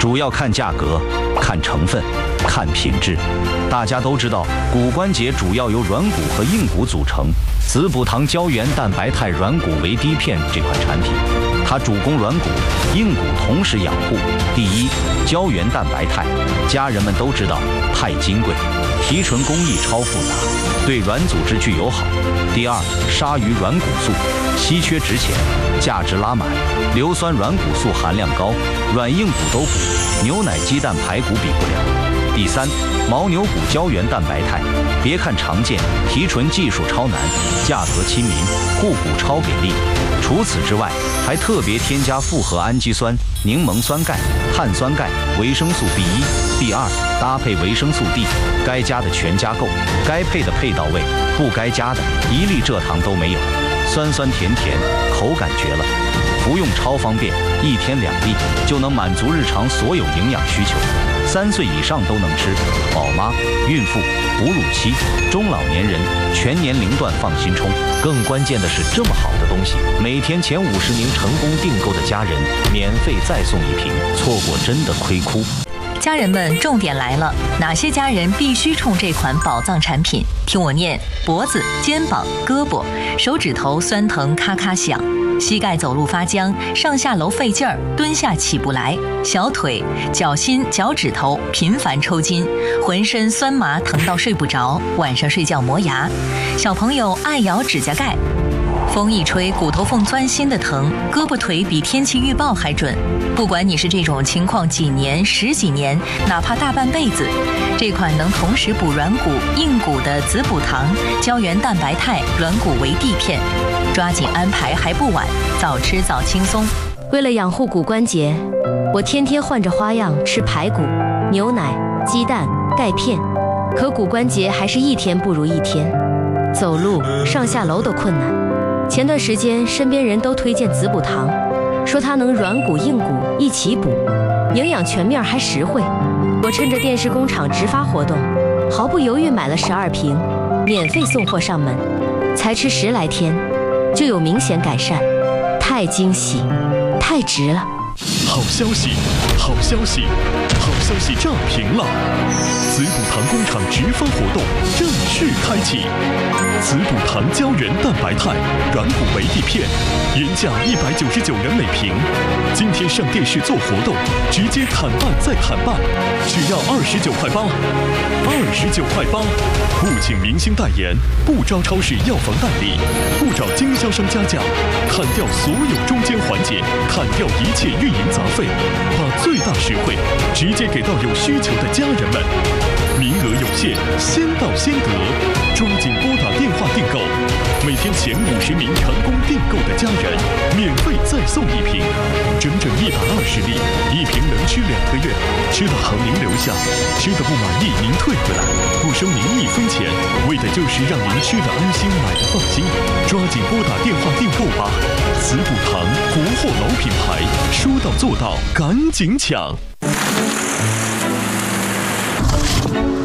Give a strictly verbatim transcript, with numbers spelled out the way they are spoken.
主要看价格、看成分、看品质。大家都知道，骨关节主要由软骨和硬骨组成。子补堂胶原蛋白肽软骨维 D 片这款产品，它主攻软骨、硬骨同时养护。第一，胶原蛋白肽，家人们都知道钛金贵，提纯工艺超复杂，对软组织具友好。第二，鲨鱼软骨素，稀缺值钱，价值拉满，硫酸软骨素含量高，软硬骨都补，牛奶、鸡蛋、排骨比不了。第三，牦牛骨胶原蛋白肽，别看常见，提纯技术超难，价格亲民，护骨超给力。除此之外，还特别添加复合氨基酸、柠檬酸钙、碳酸钙、维生素 B 一、B 二，搭配维生素 D， 该加的全加够，该配的配到位，不该加的一粒蔗糖都没有，酸酸甜甜，口感绝了。服用超方便，一天两粒就能满足日常所有营养需求。三岁以上都能吃，宝妈、孕妇、哺乳期、中老年人全年龄段放心冲。更关键的是，这么好的东西，每天前五十名成功订购的家人免费再送一瓶，错过真的亏哭。 家人们，重点来了，哪些家人必须冲这款宝藏产品？听我念：脖子、肩膀、胳膊、手指头酸疼咔咔响，膝盖走路发僵，上下楼费劲儿，蹲下起不来；小腿、脚心、脚趾头频繁抽筋，浑身酸麻疼到睡不着，晚上睡觉磨牙；小朋友爱咬指甲盖。风一吹，骨头缝钻心的疼，胳膊腿比天气预报还准。不管你是这种情况几年、十几年，哪怕大半辈子，这款能同时补软骨、硬骨的子补堂胶原蛋白肽软骨维 D 片，抓紧安排还不晚，早吃早轻松。 为了养护骨关节，我天天换着花样吃排骨、牛奶、鸡蛋、钙片，可骨关节还是一天不如一天，走路、上下楼都困难。前段时间身边人都推荐子补堂，说它能软骨硬骨一起补，营养全面还实惠。我趁着电视工厂直发活动，毫不犹豫买了十二瓶，免费送货上门，才吃十来天就有明显改善，太惊喜，太值了。 好消息，好消息，好消息炸屏了！子补堂工厂直发活动正式开启。子补堂胶原蛋白肽软骨维 D 片，原价一百九十九元每瓶，今天上电视做活动，直接砍半再砍半，只要二十九块八，二十九块八，不请明星代言，不招超市药房代理，不找经销商加价，砍掉所有中间环节，砍掉一切运营杂费，把最大实惠直接给到有需求的家人们。名额有限，先到先得，抓紧拨打电话订购。每天前五十名成功订购的家人，免费再送一瓶，整整一百二十粒，一瓶能吃两个月。吃的好您留下，吃的不满意您退回来，不收您一分钱，为的就是让您吃的安心，买的放心。抓紧拨打电话订购吧！子补堂国货老品牌，说到做到，赶紧抢！